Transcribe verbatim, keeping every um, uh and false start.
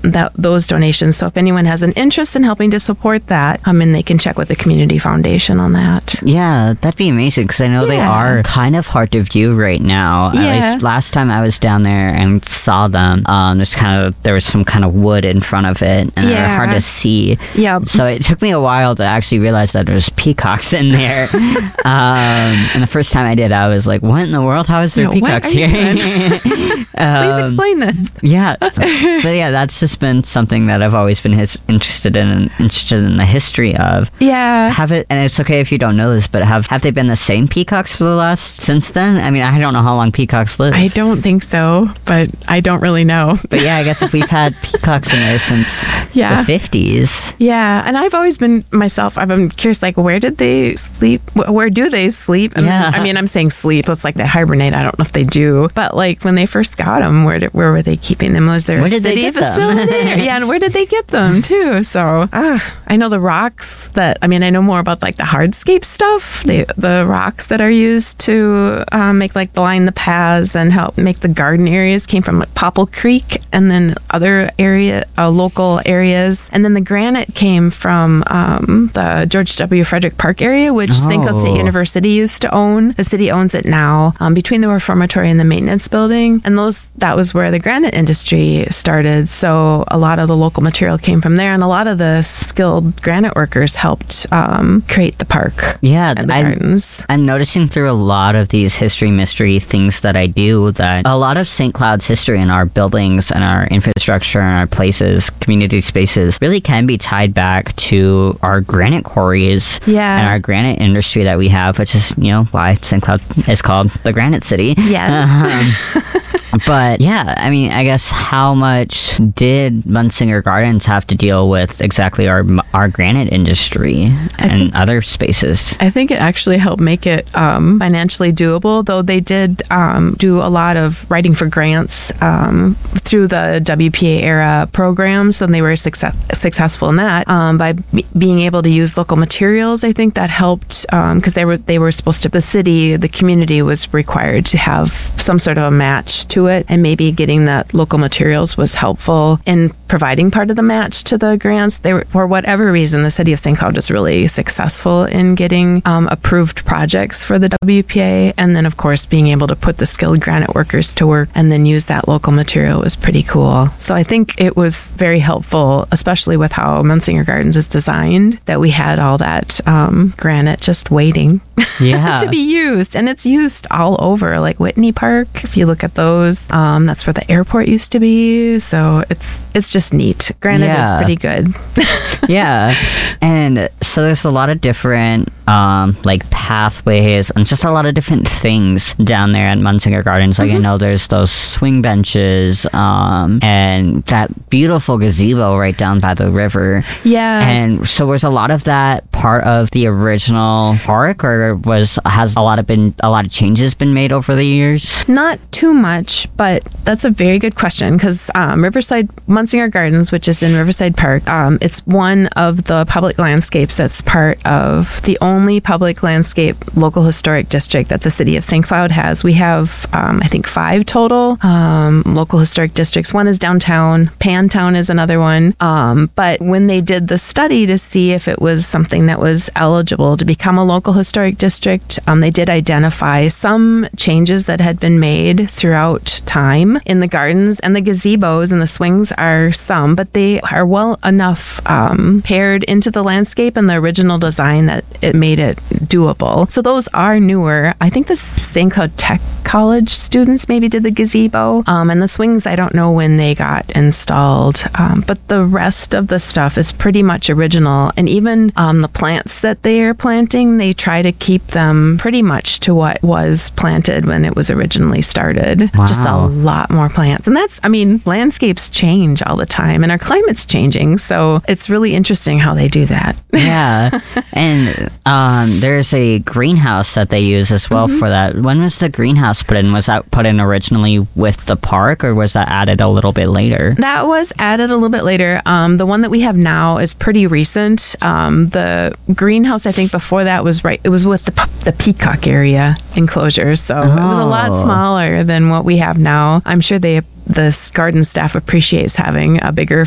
that those donations. So if anyone has an interest in helping to support that, I mean, they can check with the Community Foundation on that. Yeah, that'd be amazing because I know yeah. they are kind of hard to view right now. Yeah. At least last time I was down there and saw them, um, there's kind of there was some kind of wood in front of it, and yeah. they were hard to see. Yeah. So it took me a while to actually realize that there's peacocks in there. um, and the first time I did, I was like, "What in the world? How is there you know, peacocks here?" um, Please explain this. Yeah, but yeah, that's just been something that I've always been his, interested in, and interested in the history of. Yeah. Have it, and it's okay if you don't know this, but have have they been the same peacocks for the last since then? I mean, I don't know how long peacocks live. I don't think so, but I don't really know. But yeah, I guess if we've had peacocks in there since yeah. the fifties. Yeah, and I've always been myself. I've been curious, like, where did they sleep? Where do they sleep? And yeah. I mean, I'm saying sleep. It's like they hibernate. I don't know if they do, but like when they first got them, where did, where were they keeping them? Was there where a did city they get facility? them? Yeah, and where did they get them too? So uh, I know the rocks that. I mean, I know more about like the hardscape stuff. They, the rocks that are used to um, make like the line the paths and help make the garden areas came from like Popple Creek, and then other area, uh, local areas, and then the granite came from um, the George W. Frederick Park area, which oh. Saint Cloud State University used to own. The city owns it now, um, between the reformatory and the maintenance building, and those that was where the granite industry started. So a lot of the local material came from there, and a lot of the skilled granite workers helped um, create the park. Yeah, and the I, gardens. I'm noticing through a lot of these history mystery things that I do that a lot of Saint Cloud's history in our buildings and our infrastructure and our places, community spaces, really can be tied back to our granite quarries yeah. and our granite industry that we have, which is, you know, why Saint Cloud is called the Granite City. Yeah. Um, but yeah, I mean, I guess how much did Munsinger Gardens have to deal with exactly our our granite industry I and think, other spaces? I think it actually helped make it um, financially doable, though they did um, do a lot of writing for grants um, through the W P A era programs, and they were success- successful in that um, by b- being able to use local materials. I think that helped because um, they were they were supposed to. The city, the community was required to have some sort of a match to it, and maybe getting that local materials was helpful in providing part of the match to the grants. They were, for whatever reason, the city of Saint Cloud was really successful in getting um, approved projects for the W P A, and then of course being able to put the skilled granite workers to work and then use that local material was pretty cool. So I think it was very helpful, especially with how Munsinger Gardens is designed, that we had all that um, granite just waiting yeah. to be used, and it's used all over, like Whitney Park. If you look at those, um, that's where the airport used to be. So it's it's just neat. Granite yeah. is pretty good. Yeah, and so there's a lot of different um, like pathways and just a lot of different things down there at Munsinger Gardens. Like mm-hmm. I know there's those swing benches um, and that beautiful gazebo right down by the river. Yeah, and so was a lot of that part of the original park, or was has a lot of been a lot of changes been made over the years? Not too much, but that's a very good question because um, Riverside Munsinger Gardens, which is in Riverside Park, um, it's one of the public landscapes that's part of the only public landscape local historic district that the city of Saint Cloud has. We have, um, I think, five total um, local historic districts. One is downtown. Pantown is another one. Um, but when they did the study to see if it was something that was eligible to become a local historic district, um, they did identify some changes that had been made throughout time in the gardens, and the gazebos and the swings are some, but they are well enough um, paired into the landscape and the original design that it made it doable. So those are newer. I think the Saint Cloud Tech College students maybe did the gazebo, um, and the swings, I don't know when they got installed, um, but the rest of the stuff is pretty much original. And even um, the plants that they are planting, they try to keep them pretty much to what was planted when it was originally started. Wow. Just a lot more plants. And that's, I mean, landscapes change all the time and our climate's changing. So it's really interesting how they do that. Yeah. And um, there's a greenhouse that they use as well mm-hmm. for that. When was the greenhouse put in? Was that put in originally with the park, or was that added a little bit later? That was added a little bit later. Um, the one that we have now is pretty recent. Um, the greenhouse, I think before that was right, it was with the, the Peacock area enclosure. So oh. it was a lot smaller than what we have now. I'm sure they this garden staff appreciates having a bigger